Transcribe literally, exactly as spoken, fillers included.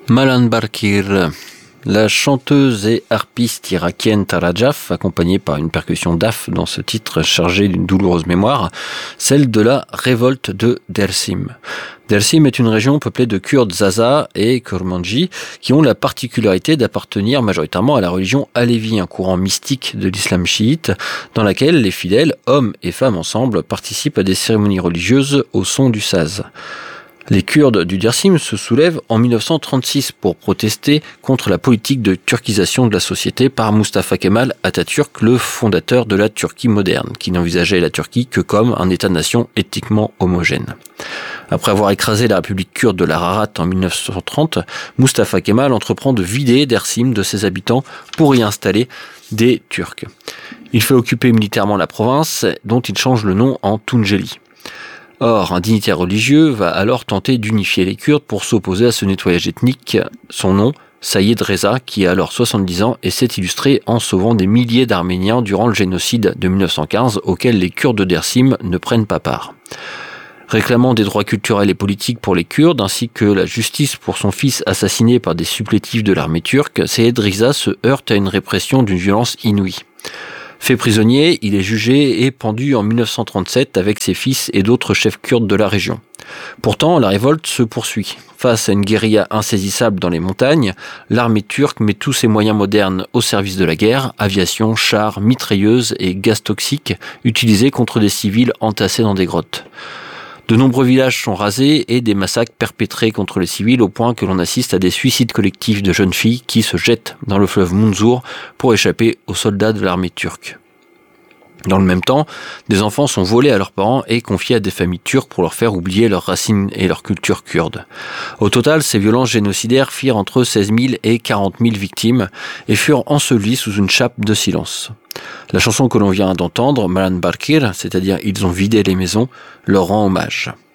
Malan Barkir, la chanteuse et harpiste irakienne Tara Jaf, accompagnée par une percussion daf dans ce titre chargé d'une douloureuse mémoire, celle de la révolte de Dersim. Dersim est une région peuplée de Kurdes Zaza et Kurmanji qui ont la particularité d'appartenir majoritairement à la religion alévi, un courant mystique de l'islam chiite dans laquelle les fidèles, hommes et femmes ensemble, participent à des cérémonies religieuses au son du saz. Les Kurdes du Dersim se soulèvent en dix-neuf cent trente-six pour protester contre la politique de turquisation de la société par Mustafa Kemal Atatürk, le fondateur de la Turquie moderne, qui n'envisageait la Turquie que comme un État-nation ethniquement homogène. Après avoir écrasé la République kurde de l'Ararat en dix-neuf cent trente, Mustafa Kemal entreprend de vider Dersim de ses habitants pour y installer des Turcs. Il fait occuper militairement la province, dont il change le nom en Tunceli. Or, un dignitaire religieux va alors tenter d'unifier les Kurdes pour s'opposer à ce nettoyage ethnique. Son nom, Saïd Reza, qui a alors soixante-dix ans et s'est illustré en sauvant des milliers d'Arméniens durant le génocide de dix-neuf cent quinze, auquel les Kurdes de Dersim ne prennent pas part. Réclamant des droits culturels et politiques pour les Kurdes, ainsi que la justice pour son fils assassiné par des supplétifs de l'armée turque, Saïd Reza se heurte à une répression d'une violence inouïe. Fait prisonnier, il est jugé et pendu en dix-neuf cent trente-sept avec ses fils et d'autres chefs kurdes de la région. Pourtant, la révolte se poursuit. Face à une guérilla insaisissable dans les montagnes, l'armée turque met tous ses moyens modernes au service de la guerre, aviation, chars, mitrailleuses et gaz toxiques utilisés contre des civils entassés dans des grottes. De nombreux villages sont rasés et des massacres perpétrés contre les civils au point que l'on assiste à des suicides collectifs de jeunes filles qui se jettent dans le fleuve Munzur pour échapper aux soldats de l'armée turque. Dans le même temps, des enfants sont volés à leurs parents et confiés à des familles turques pour leur faire oublier leurs racines et leur culture kurde. Au total, ces violences génocidaires firent entre seize mille et quarante mille victimes et furent ensevelies sous une chape de silence. La chanson que l'on vient d'entendre, Malan Barkir, c'est-à-dire « Ils ont vidé les maisons », leur rend hommage.